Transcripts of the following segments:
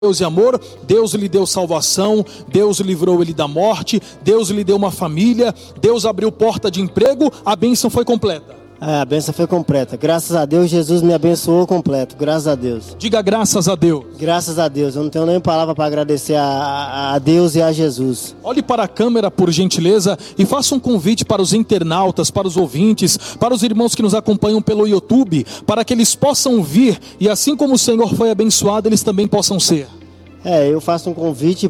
Deus e amor, Deus lhe deu salvação, Deus livrou ele da morte, Deus lhe deu uma família, Deus abriu porta de emprego, a bênção foi completa. A bênção foi completa. Graças a Deus, Jesus me abençoou completo. Graças a Deus. Diga graças a Deus. Graças a Deus. Eu não tenho nem palavra para agradecer a Deus e a Jesus. Olhe para a câmera, por gentileza, e faça um convite para os internautas, para os ouvintes, para os irmãos que nos acompanham pelo YouTube, para que eles possam vir e assim como o Senhor foi abençoado, eles também possam ser. Eu faço um convite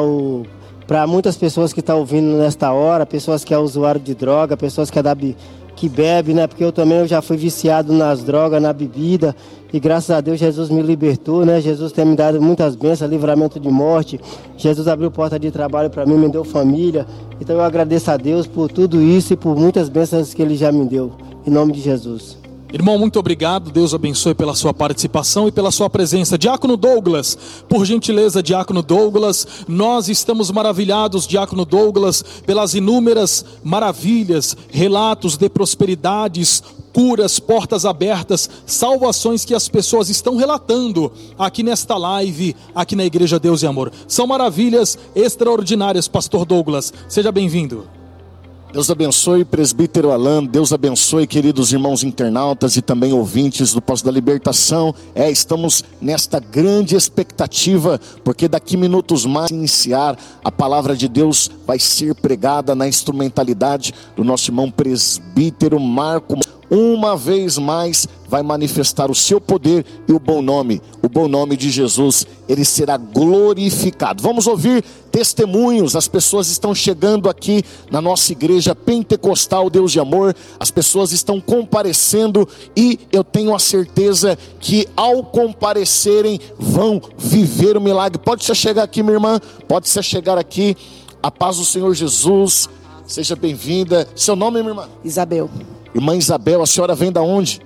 para muitas pessoas que estão ouvindo nesta hora, pessoas que é usuário de droga, pessoas que bebe, né? Porque eu já fui viciado nas drogas, na bebida, e graças a Deus Jesus me libertou, né? Jesus tem me dado muitas bênçãos, livramento de morte. Jesus abriu porta de trabalho para mim, me deu família. Então eu agradeço a Deus por tudo isso e por muitas bênçãos que Ele já me deu, em nome de Jesus. Irmão, muito obrigado, Deus abençoe pela sua participação e pela sua presença. Diácono Douglas, por gentileza, Diácono Douglas, nós estamos maravilhados, Diácono Douglas, pelas inúmeras maravilhas, relatos de prosperidades, curas, portas abertas, salvações que as pessoas estão relatando aqui nesta live, aqui na Igreja Deus e Amor. São maravilhas extraordinárias, Pastor Douglas, seja bem-vindo. Deus abençoe, presbítero Alan, Deus abençoe, queridos irmãos internautas e também ouvintes do Poço da Libertação. Estamos nesta grande expectativa, porque daqui minutos mais iniciar, a palavra de Deus vai ser pregada na instrumentalidade do nosso irmão presbítero Marco. Uma vez mais vai manifestar o seu poder e o bom nome de Jesus, ele será glorificado. Vamos ouvir testemunhos, as pessoas estão chegando aqui na nossa igreja pentecostal Deus de Amor, as pessoas estão comparecendo e eu tenho a certeza que ao comparecerem vão viver o milagre. Pode se chegar aqui, minha irmã, pode se chegar aqui, a paz do Senhor Jesus, seja bem-vinda. Seu nome, minha irmã? Isabel. Irmã Isabel, a senhora vem da onde?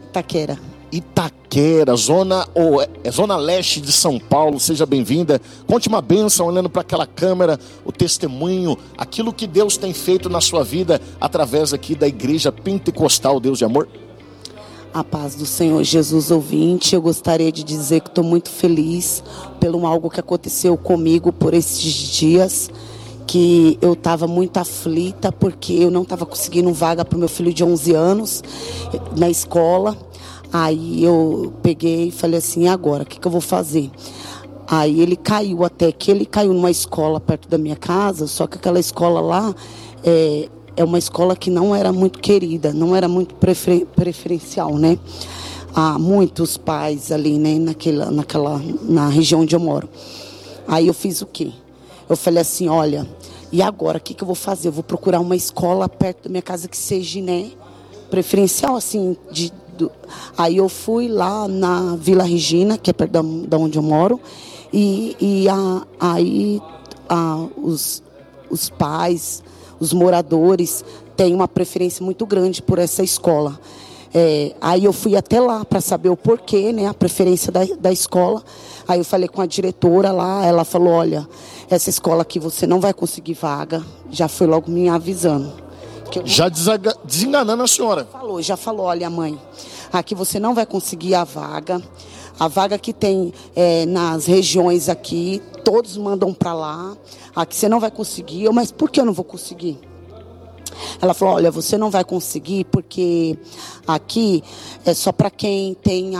Itaquera, zona leste de São Paulo, seja bem-vinda. Conte uma bênção olhando para aquela câmera, o testemunho, aquilo que Deus tem feito na sua vida através aqui da Igreja Pentecostal Deus de Amor. A paz do Senhor Jesus, ouvinte, eu gostaria de dizer que estou muito feliz pelo algo que aconteceu comigo por esses dias, que eu estava muito aflita porque eu não estava conseguindo vaga para o meu filho de 11 anos na escola. Aí eu peguei e falei assim, e agora, o que eu vou fazer? Aí ele caiu numa escola perto da minha casa, só que aquela escola lá é uma escola que não era muito querida, não era muito preferencial, né? Há muitos pais ali, né, na região onde eu moro. Aí eu fiz o quê? Eu falei assim, olha, e agora, o que eu vou fazer? Eu vou procurar uma escola perto da minha casa que seja, né, preferencial, assim. Aí eu fui lá na Vila Regina, que é perto da onde eu moro, aí os pais, os moradores, têm uma preferência muito grande por essa escola. Aí eu fui até lá para saber o porquê, né, a preferência da escola. Aí eu falei com a diretora lá, ela falou, olha, essa escola aqui você não vai conseguir vaga. Já foi logo me avisando. Já desenganando a senhora. Já falou, olha mãe, aqui você não vai conseguir a vaga que tem nas regiões aqui, todos mandam para lá, aqui você não vai conseguir. Mas por que eu não vou conseguir? Ela falou, olha, você não vai conseguir porque aqui é só para quem tem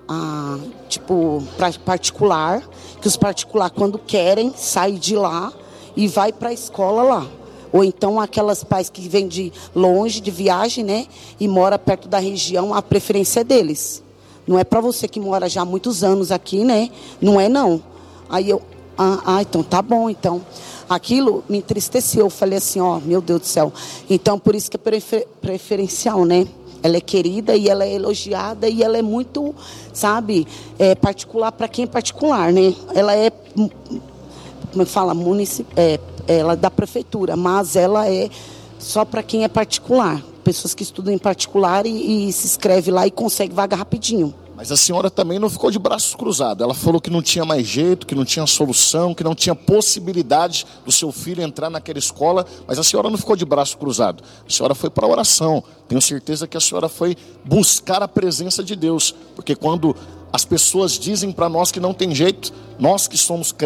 particular, que os particulares quando querem saem de lá e vai para a escola lá. Ou então aquelas pais que vêm de longe, de viagem, né, e mora perto da região, a preferência é deles. Não é para você que mora já há muitos anos aqui, né? Não é não. Aí eu, então tá bom, então. Aquilo me entristeceu, eu falei assim, meu Deus do céu. Então, por isso que é preferencial, né? Ela é querida e ela é elogiada e ela é muito, sabe, particular para quem é particular, né? Ela é, como fala, ela é da prefeitura, mas ela é só para quem é particular. Pessoas que estudam em particular e se inscreve lá e consegue vaga rapidinho. Mas a senhora também não ficou de braços cruzados. Ela falou que não tinha mais jeito, que não tinha solução, que não tinha possibilidade do seu filho entrar naquela escola. Mas a senhora não ficou de braço cruzado. A senhora foi para a oração. Tenho certeza que a senhora foi buscar a presença de Deus. Porque quando As pessoas dizem para nós que não tem jeito, nós que somos